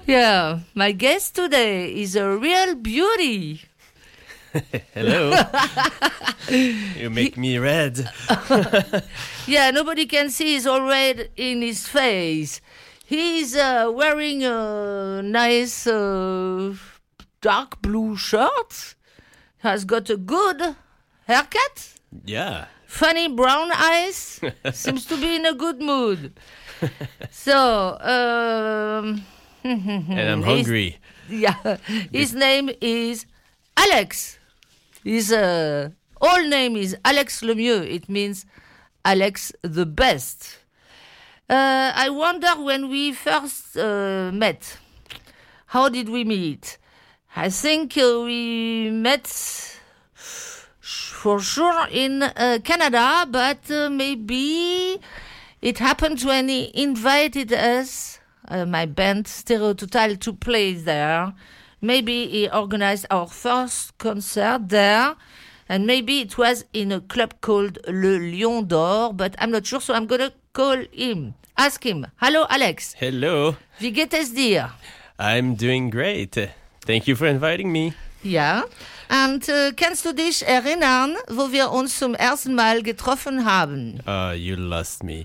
Yeah, my guest today is a real beauty. Hello. You make me red. Yeah, nobody can see he's all red in his face. He's wearing a nice dark blue shirt. Has got a good haircut. Yeah. Funny brown eyes. Seems to be in a good mood. So, And I'm hungry. His name is Alex. His whole name is Alex Lemieux. It means Alex the best. I wonder when we first met, how did we meet? I think we met for sure in Canada, but maybe it happened when he invited us, my band Stereo Total, to play there. Maybe he organized our first concert there, and maybe it was in a club called Le Lion d'Or, but I'm not sure, so I'm going to call him, ask him. Hallo Alex. Hello. Wie geht es dir? I'm doing great. Thank you for inviting me. Ja. Und kannst du dich erinnern, wo wir uns zum ersten Mal getroffen haben? You lost me.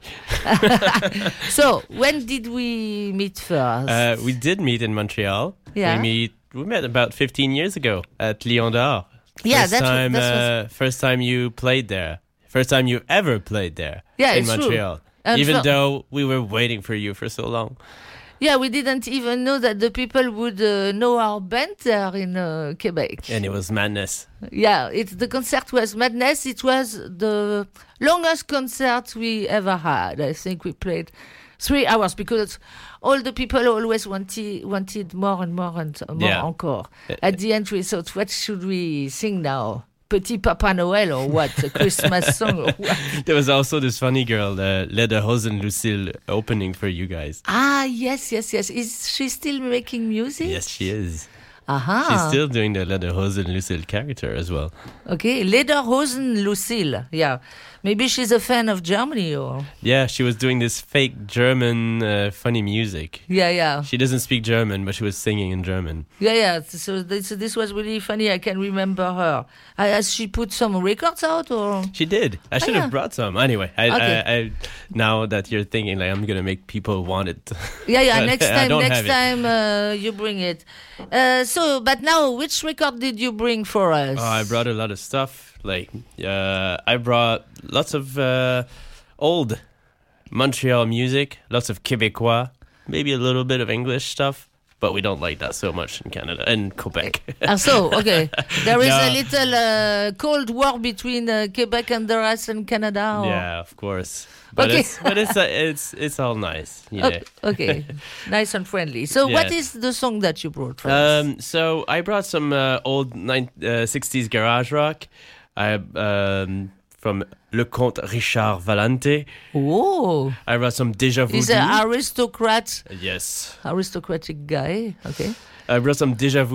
So, when did we meet first? We did meet in Montreal. Yeah. We met about 15 years ago at Lion d'Or. Yeah, First time you played there. First time you ever played there. Yeah, in it's Montreal. True. And even though we were waiting for you for so long. Yeah, we didn't even know that the people would know our band there in Quebec. And it was madness. Yeah, the concert was madness. It was the longest concert we ever had. I think we played 3 hours because all the people always wanted more and more and more encore. At the end, we thought, what should we sing now? Petit Papa Noel or what? A Christmas song or what? There was also this funny girl, Lederhosen Lucille, opening for you guys. Ah, yes. Is she still making music? Yes, she is. Aha. She's still doing the Lederhosen Lucille character as well. Okay, Lederhosen Lucille. Yeah. Maybe she's a fan of Germany or... Yeah, she was doing this fake German funny music. Yeah. She doesn't speak German, but she was singing in German. Yeah. So this was really funny. I can remember her. Has she put some records out or? She did. I should have brought some. Anyway, Okay. I now that you're thinking like I'm gonna make people want it. Yeah. Next I time you bring it. But now, which record did you bring for us? Oh, I brought a lot of stuff. Like, I brought lots of old Montreal music, lots of Québécois, maybe a little bit of English stuff, but we don't like that so much in Canada and Quebec. Okay. There is a little cold war between Quebec and the rest in Canada. Or? Yeah, of course. But Okay. it's all nice, you know. Okay. Nice and friendly. So, Yeah. what is the song that you brought for us? So I brought some old 60s garage rock. From Le Comte Richard Valente. Oh. I brought some Déjà Vu. He's an aristocrat. Yes. Aristocratic guy. Okay. I brought some Déjà Vu